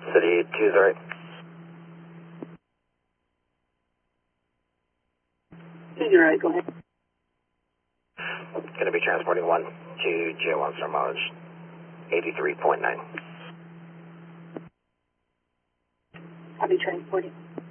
City 208. Go ahead. Going to be transporting 1 to J1 star mileage 83.9. Copy transporting.